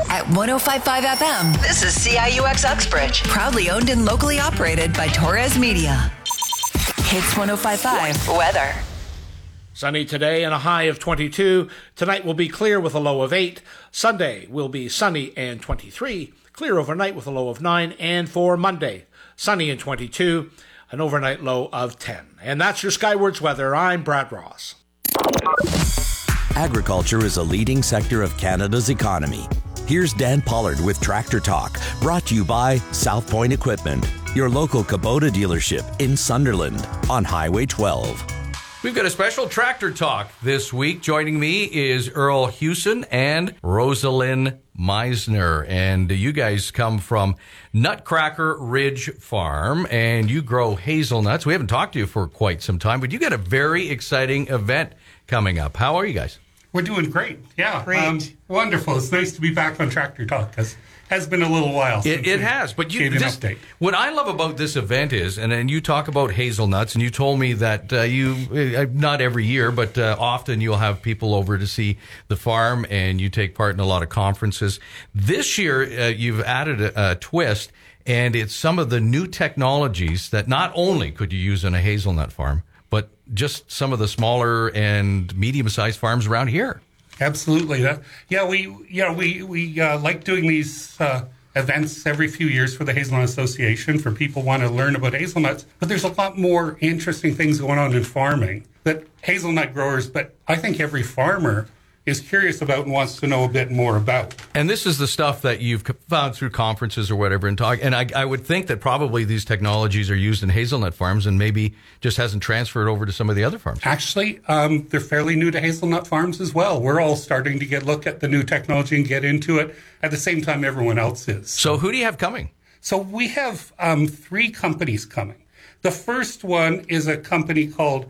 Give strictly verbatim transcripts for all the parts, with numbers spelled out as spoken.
At one oh five point five F M, this is C I U X Uxbridge. Proudly owned and locally operated by Torres Media. Hits one oh five point five. Weather. Sunny today and a high of twenty-two. Tonight will be clear with a low of eight. Sunday will be sunny and twenty-three. Clear overnight with a low of nine. And for Monday, sunny and twenty-two. An overnight low of ten. And that's your Skywards weather. I'm Brad Ross. Agriculture is a leading sector of Canada's economy. Here's Dan Pollard with Tractor Talk, brought to you by South Point Equipment, your local Kubota dealership in Sunderland on Highway twelve. We've got a special Tractor Talk this week. Joining me is Earl Hewson and Rosalind Meisner. And you guys come from Nutcracker Ridge Farm, and you grow hazelnuts. We haven't talked to you for quite some time, but you got a very exciting event coming up. How are you guys? We're doing great. Yeah. Great. Um, wonderful. It's nice to be back on Tractor Talk, because has been a little while since It, it has, but you, gave an this, update. What I love about this event is, and then you talk about hazelnuts, and you told me that uh, you, uh, not every year, but uh, often you'll have people over to see the farm, and you take part in a lot of conferences. This year, uh, you've added a, a twist, and it's some of the new technologies that not only could you use in a hazelnut farm, but just some of the smaller and medium-sized farms around here. Absolutely. That, yeah, we yeah we we uh, like doing these uh, events every few years for the Hazelnut Association for people who want to learn about hazelnuts. But there's a lot more interesting things going on in farming that hazelnut growers, but I think every farmer is curious about and wants to know a bit more about. And this is the stuff that you've found through conferences or whatever and talk. And I, I would think that probably these technologies are used in hazelnut farms and maybe just hasn't transferred over to some of the other farms. Actually, um, they're fairly new to hazelnut farms as well. We're all starting to get look at the new technology and get into it at the same time everyone else is. So who do you have coming? So we have um, three companies coming. The first one is a company called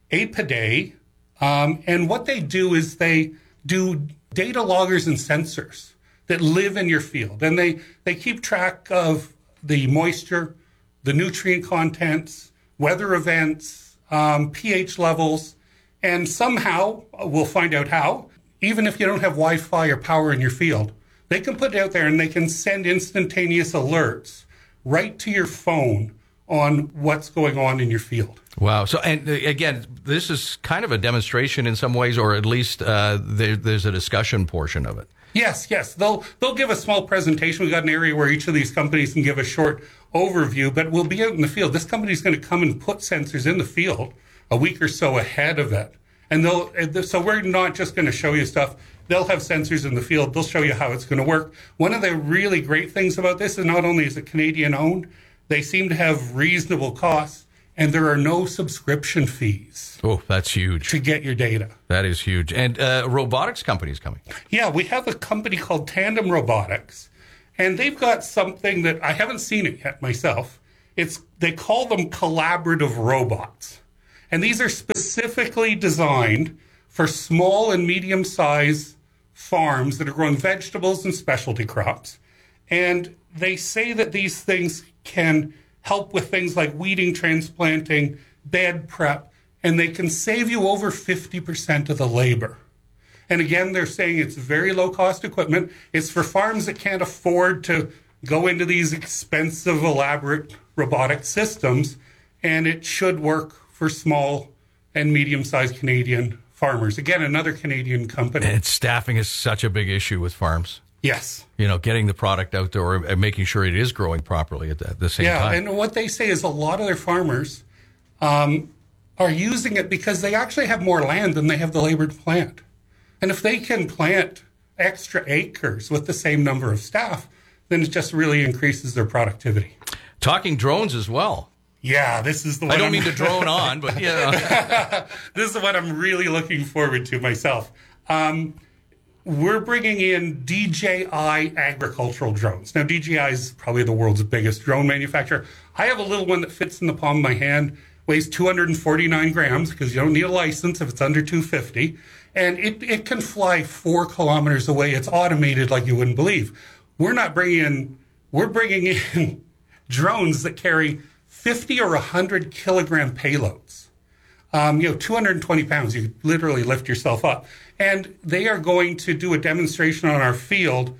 Apidae. Um, and what they do is they do data loggers and sensors that live in your field. And they, they keep track of the moisture, the nutrient contents, weather events, um, pH levels. And somehow, we'll find out how, even if you don't have Wi-Fi or power in your field, they can put it out there and they can send instantaneous alerts right to your phone on what's going on in your field. Wow. So, and uh, again, this is kind of a demonstration in some ways, or at least uh, there, there's a discussion portion of it. Yes, yes. They'll they'll give a small presentation. We've got an area where each of these companies can give a short overview, but we'll be out in the field. This company's going to come and put sensors in the field a week or so ahead of it. And they'll so we're not just going to show you stuff. They'll have sensors in the field. They'll show you how it's going to work. One of the really great things about this is not only is it Canadian owned, they seem to have reasonable costs, and there are no subscription fees. Oh, that's huge. To get your data. That is huge. And uh, robotics company is coming. Yeah, we have a company called Tandem Robotics, and they've got something that I haven't seen it yet myself. It's they call them collaborative robots. And these are specifically designed for small and medium-sized farms that are growing vegetables and specialty crops. And they say that these things can help with things like weeding, transplanting, bed prep, and they can save you over fifty percent of the labor. And again, they're saying it's very low-cost equipment. It's for farms that can't afford to go into these expensive, elaborate robotic systems, and it should work for small and medium-sized Canadian farmers. Again, another Canadian company. And staffing is such a big issue with farms. Yes. You know, getting the product out there or making sure it is growing properly at the, at the same yeah, time. Yeah, and what they say is a lot of their farmers um, are using it because they actually have more land than they have the labor to plant. And if they can plant extra acres with the same number of staff, then it just really increases their productivity. Talking drones as well. Yeah, this is the one. I don't I'm, mean to drone on, but yeah. This is the one I'm really looking forward to myself. Um, we're bringing in D J I agricultural drones. Now, D J I is probably the world's biggest drone manufacturer. I have a little one that fits in the palm of my hand, weighs two hundred forty-nine grams because you don't need a license if it's under two hundred fifty. And it, it can fly four kilometers away. It's automated like you wouldn't believe. We're not bringing in, we're bringing in drones that carry fifty or one hundred kilogram payloads. Um, you know, two hundred twenty pounds, you literally lift yourself up. And they are going to do a demonstration on our field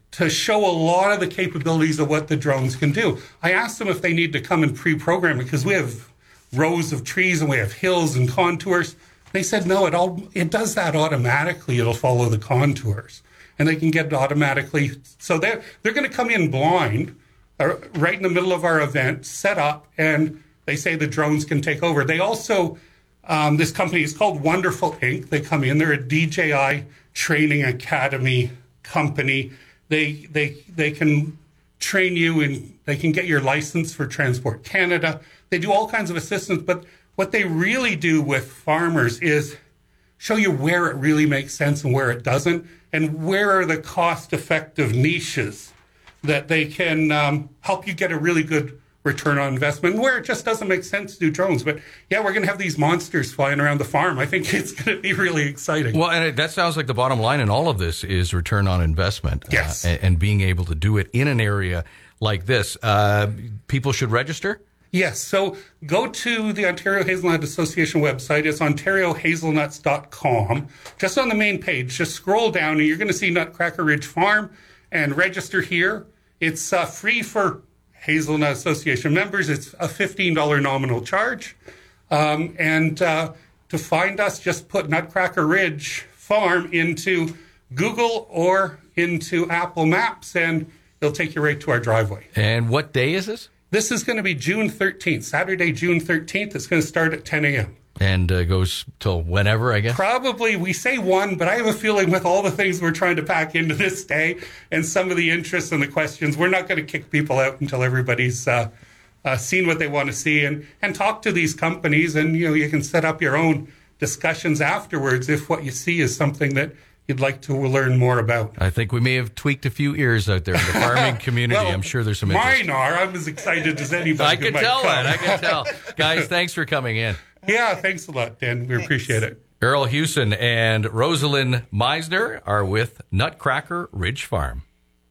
to show a lot of the capabilities of what the drones can do. I asked them if they need to come and pre-program it, because we have rows of trees and we have hills and contours. They said, no, it all it does that automatically. It'll follow the contours. And they can get it automatically. So they're, they're going to come in blind, uh, right in the middle of our event, set up, and they say the drones can take over. They also, um, this company is called Wonderful Incorporated. They come in. They're a D J I training academy company. They they they can train you and they can get your license for Transport Canada. They do all kinds of assistance, but what they really do with farmers is show you where it really makes sense and where it doesn't, and where are the cost-effective niches that they can um, help you get a really good return on investment, and where it just doesn't make sense to do drones. But yeah, we're going to have these monsters flying around the farm. I think it's going to be really exciting. Well, and it, that sounds like the bottom line in all of this is return on investment. Yes. Uh, and, and being able to do it in an area like this. Uh, people should register? Yes. So go to the Ontario Hazelnut Association website. It's ontario hazelnuts dot com. Just on the main page, just scroll down and you're going to see Nutcracker Ridge Farm and register here. It's uh, free for Hazelnut Association members. It's a fifteen dollars nominal charge. Um, and uh, to find us, just put Nutcracker Ridge Farm into Google or into Apple Maps, and it'll take you right to our driveway. And what day is this? This is going to be June thirteenth, Saturday, June thirteenth. It's going to start at ten a.m. And uh, goes till whenever, I guess? Probably, we say one, but I have a feeling with all the things we're trying to pack into this day and some of the interests and the questions, we're not going to kick people out until everybody's uh, uh, seen what they want to see, and, and talk to these companies. And, you know, you can set up your own discussions afterwards if what you see is something that you'd like to learn more about. I think we may have tweaked a few ears out there in the farming community. Well, I'm sure there's some interest. Mine are. I'm as excited as anybody. I who can might tell come. that. I can tell. Guys, thanks for coming in. Yeah, thanks a lot, Dan. We appreciate it. Earl Hewson and Rosalind Meisner are with Nutcracker Ridge Farm.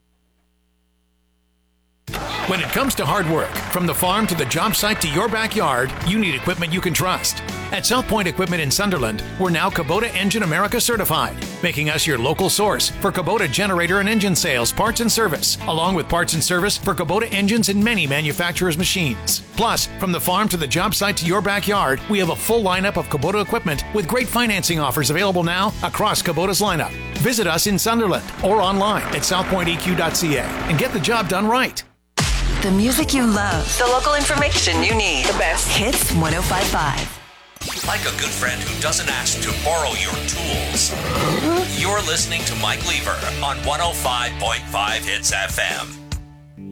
When it comes to hard work, from the farm to the job site to your backyard, you need equipment you can trust. At South Point Equipment in Sunderland, we're now Kubota Engine America certified, making us your local source for Kubota generator and engine sales, parts and service, along with parts and service for Kubota engines and many manufacturers' machines. Plus, from the farm to the job site to your backyard, we have a full lineup of Kubota equipment with great financing offers available now across Kubota's lineup. Visit us in Sunderland or online at south point e q dot c a and get the job done right. The music you love. The local information you need. The best. Hits one oh five point five. Like a good friend who doesn't ask to borrow your tools. You're listening to Mike Lever on one oh five point five Hits F M.